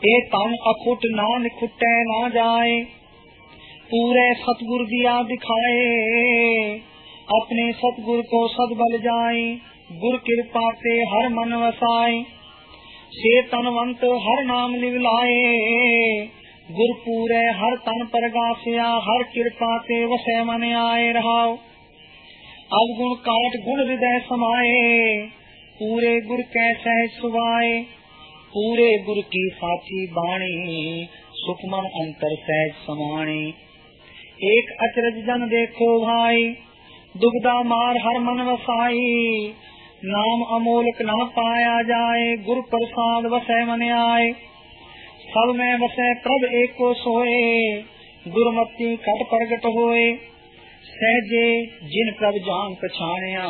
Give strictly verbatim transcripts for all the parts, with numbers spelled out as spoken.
ए तन अखुट ना निखुटे ना जाए, पूरे सतगुर दिया दिखाए, अपने सतगुर को सदबल जाए, गुर कृपा से हर मन वसाए, से तनवंत हर नाम लिवलाए, गुर पूरे हर तन पर गासिया, हर कृपा से वसे मन आए रहाओ, अवगुण काट गुण हृदय समाए, पूरे गुर कै सहज सुभाए, पूरे गुर की साची बाणी, सुखमन अंतर सहज समाणी, एक अचरज जन देखो भाई, दुबदा मार हर मन वसाई, नाम अमोलक न पाया जाए, गुर प्रसाद वसै मन आए, सब में वसै प्रभ एको सोए, गुरमति कट प्रगट होए, सहजे जिन प्रभ जान पछाणिया,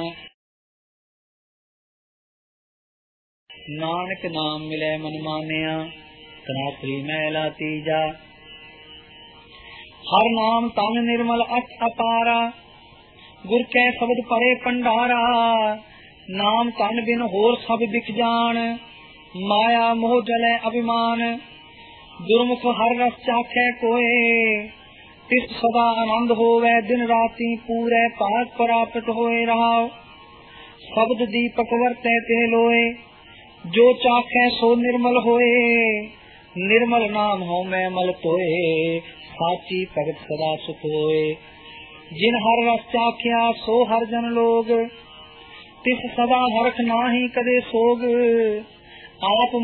नानक नाम मिले मन मानिया, तनासरी मैला तीजा, हर नाम तन निर्मल अच अपारा, गुर कै शब्द परे पंडारा, नाम तन बिन होर सब बिक जान, माया मोह जले अभिमान, गुरमुख हर रस चाखे कोय, तिस सदा आनंद होवे दिन राती, पूरे पाक प्राप्त होए रहाओ, शब्द दीपक वरते ते लोए, जो चाखे सो निर्मल होए, निर्मल नाम हो मैं मल तोए, साची भगत सदा सुख होए, जिन हर रस चाख्या सो हर जन लोग, तिस सदा हरख नाही कदे सोग, आप